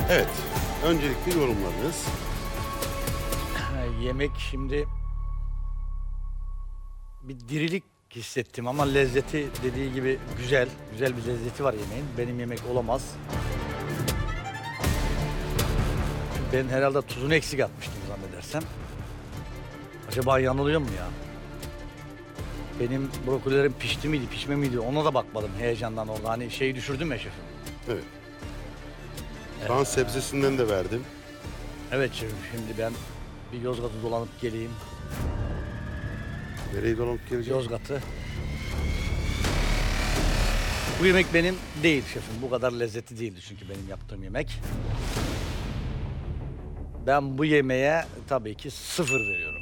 Evet, öncelikle yorumlarınız. Yemek şimdi bir dirilik hissettim ama lezzeti dediği gibi güzel. Güzel bir lezzeti var yemeğin. Benim yemek olamaz. Ben herhalde tuzunu eksik atmıştım zannedersem. Acaba yanılıyor mu ya? Benim brokolilerim pişti miydi, pişme miydi ona da bakmadım heyecandan orada. Hani şeyi düşürdüm ya şefim. Evet. Şu an sebzesinden de verdim. Evet şefim, şimdi ben bir Yozgat'ı dolanıp geleyim. Nereyi dolanıp geleceğim? Yozgat'ı. Bu yemek benim değil şefim. Bu kadar lezzetli değildi çünkü benim yaptığım yemek. Ben bu yemeğe tabii ki 0 veriyorum.